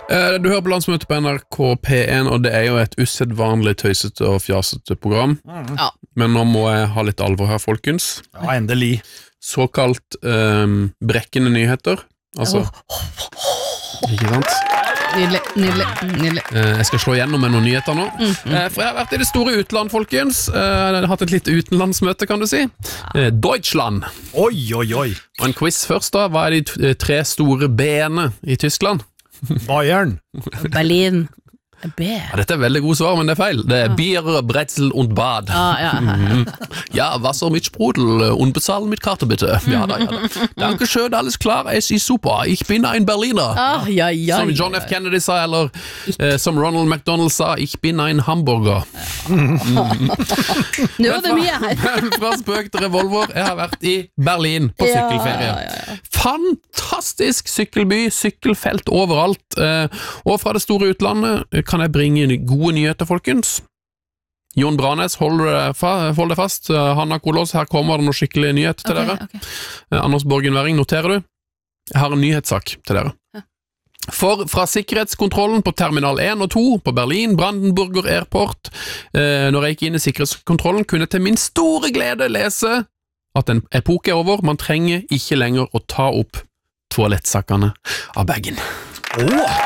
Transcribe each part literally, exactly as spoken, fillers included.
Du hører på landsmøtet på N R K P én, og det er jo et usedvanlig tøysete og fjasete program. Ja. Men nå må jeg ha litt alvor her, folkens. Ja, endelig. Såkalt um, brekkende nyheter. Altså, ikke sant? Nydelig, nydelig, nydelig. Jeg skal slå gjennom med noen nyheter nå. Mm. For jeg har vært i det store utland, folkens. Jeg har hatt et litt utenlandsmøte, kan du si. Deutschland. Oi, oi, oi. Og en quiz først da. Hva er de tre store B-ene i Tyskland? Bayern. Berlin. B. Ja, dette er veldig god svar, men det er feil. Det er Bier, Brezel und Bad. Ja, ja. Mm. Ja, Wasser mit Sprudel, unbezahlen mit Karte, bitte. Ja da, ja da. Dankeschön, alles klar, es ist super. Ich bin ein Berliner. Ah, ja, ja, som John F. Kennedy sa, eller eh, som Ronald McDonald sa, ich bin ein Hamburger. Mm. Nå er det mye her. Fra spøk til revolver, jeg har vært i Berlin på sykkelferie. Ja, ja, ja. Fantastisk sykkelby, sykkelfelt overalt, eh, og fra det store utlandet kan jeg bringe gode nyheter, folkens. Jon Branes, hold deg fast. Hanna Kolås, her kommer det noen skikkelige nyheter til okay, dere. Okay. Anders Borgenværing, noterer du? Jeg har en nyhetssak til dere. Ja. For fra sikkerhetskontrollen på Terminal én og to på Berlin, Brandenburger Airport, eh, når jeg gikk inn i sikkerhetskontrollen, kunne jeg til min store glede lese at en epoke er over. Man trenger ikke lenger å ta opp toalettsakene av bagen. Åh!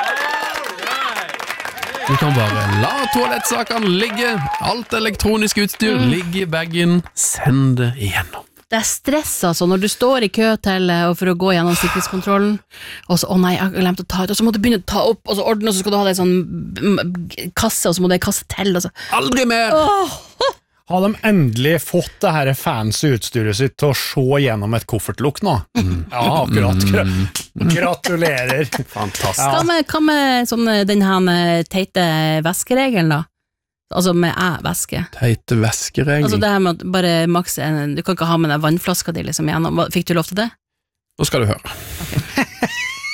Du kan bare la toalettsakene ligge, alt elektronisk utstyr mm. ligge i bagen, send det igjennom. Det er stress altså, når du står i kø til for å gå gjennom sikkerhetskontrollen, og så, å nei, jeg har glemt å ta ut, og så må du begynne å ta opp, og så ordne, og så skal du ha det i sånn kasse, og så må du ha kasse til, og så. Aldri mer! Åh! Har de endelig fått det her fancy utstyret sitt til å se gjennom et koffertlukk nå? Mm. Ja, akkurat. Gra- gratulerer. Fantastisk. Ja. Hva med, hva med sånn, den her teite væskeregelen da? Altså med æ-væske. Teite væskeregel. Altså det her med at bare maks en, du kan ikke ha med den vannflaska di liksom gjennom. Fikk du lov til det? Nå skal du høre. Okay.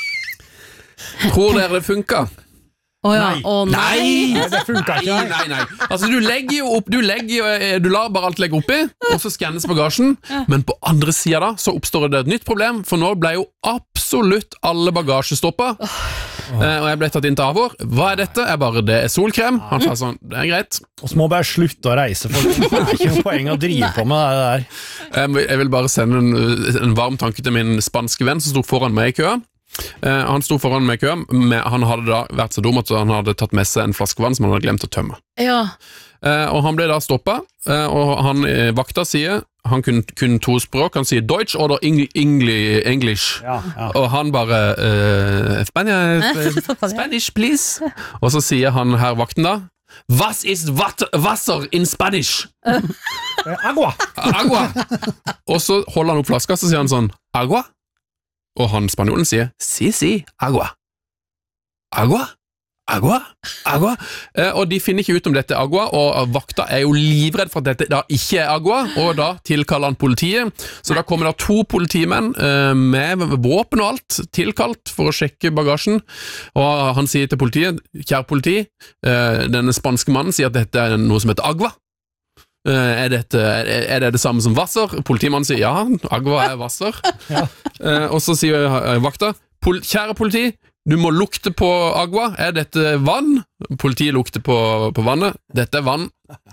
Tror dere det funker? Å ja, Nei. å nei. Nei, det funker ikke. Nei, nei, nei. Altså, du legger jo opp, du legger jo, du lar bare alt legge oppi, og så skannes bagasjen, men på andre siden da, så oppstår det et nytt problem, for nå ble jo absolutt alle bagasjestoppa, oh. eh, og jeg ble tatt inn til avhør. Hva er dette? Jeg bare, det er solkrem. Han sa sånn, det er greit. Og så må bare slutte å reise, for det er ikke noe poeng å drive på med det der. Jeg vil, jeg vil bare sende en, en varm tanke til min spanske venn som stod foran meg i køa. Uh, han sto foran meg i køen, men han hadde da vært så dum at han hadde tatt med seg en flaske vann som han hadde glemt å tømme. Ja. Uh, og han ble da stoppet, uh, og han uh, vakta sier, han kunne, kunne to språk, han sier Deutsch oder Eng- Engli- English, Ja, ja. og han bare uh, Spanish, Spanish, please. Og så sier han her vakten da, Was ist wat- Wasser in Spanish? Eh, Agua! Agua! Og så holder han opp flaska, så sier han sånn, Agua? Og han spanjolen sier, si, si, agua. Agua? Agua? Agua? Eh, og de finner ikke ut om dette er agua, og vakta er jo livredd for at dette da ikke er agua, og da tilkaller han politiet. Så da kommer det to politimenn eh, med våpen og alt, tilkalt for å sjekke bagasjen, og han sier til politiet, kjære politi, eh, denne spanske mannen sier at dette er noe som heter agua. Uh, er, dette, er det det samme som Wasser? Politimannen sier ja, agua er Wasser. Ja. Uh, og så sier uh, vakta, Pol- kjære politi, du må lukte på agua. Er dette vann? Politiet lukter på, på vannet. Dette er vann.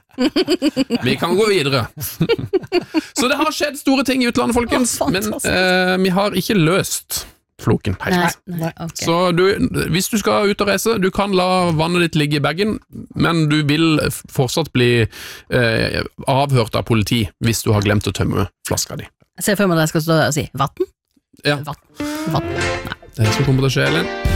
Vi kan gå videre. Så det har skjedd store ting i utlandet, folkens, oh, men uh, vi har ikke løst floken. Nei, nei, okay. Så du, hvis du skal ut og reise, du kan la vannet ditt ligge i bagen, men du vil fortsatt bli eh, avhørt av politi hvis du har glemt å tømme flaska di. Jeg ser for meg at jeg skal stå der og si vatten? Ja. Vatten? Vatten? Nei. Det er det som kommer til å skje, Elin.